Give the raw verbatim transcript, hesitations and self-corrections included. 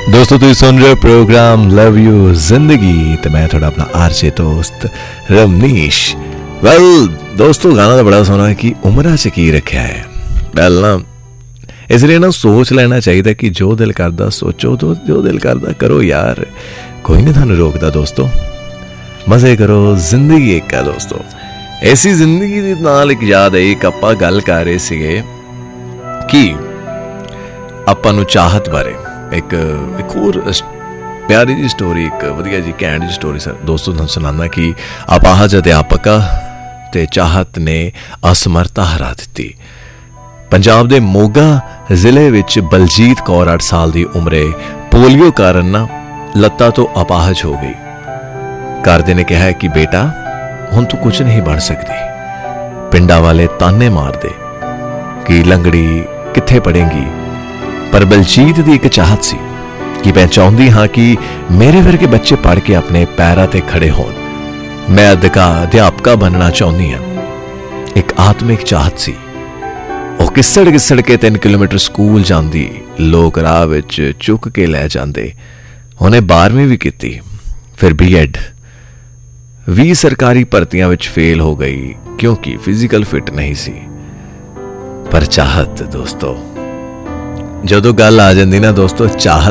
दोस्तों तुम सुन रहे हो प्रोग्राम लव यू जिंदगी तो मैं थोड़ा अपना आरजे दोस्त रमनीश। वेल दोस्तों गाना तो बड़ा सोना है कि उम्र च की रखा है। वेल ना इसलिए ना सोच लेना चाहिए कि जो दिल करदा सोचो तो जो दिल करदा करो यार, कोई नहीं थानू रोकदा। दोस्तों मजे करो, जिंदगी एक है दोस्तों। ऐसी जिंदगी दे नाल एक याद है, एक आपां गल कर रहे सीगे कि आपां नू चाहत बारे एक एक होर प्यारी जी स्टोरी, एक वधिया जी घैंट जी स्टोरी सर दोस्तों तुहानू सुनाना कि अपाहज अध्यापका ते चाहत ने असमर्था हरा दित्ती। पंजाब दे मोगा जिले विच बलजीत कौर अठ साल दी उम्रे पोलियो कारण ना लत्ता तो अपाहज हो गई। घरदे ने कहा कि बेटा हुण तू कुछ नहीं बन सकती। पिंडा वाले ताने मार दे कि लंगड़ी कित्थे पढ़ेंगी, पर बलजीत दी एक चाहत सी कि मैं चाहती हाँ कि मेरे वर्गे बच्चे पढ़ के अपने पैरों ते खड़े होण। मैं अधका अध्यापका बनना चाहती हाँ। एक आत्मिक चाहत सी। वह किसड़ किसड़ के तीन किलोमीटर स्कूल जाती, लोग राह विच चुक के लै जाते। उन्हें बारहवीं भी की, फिर बी एड भी सरकारी भर्तियां विच फेल हो गई क्योंकि फिजिकल फिट नहीं सी। पर चाहत दोस्तों, जदों गल आ जाती ना दोस्तों चाहत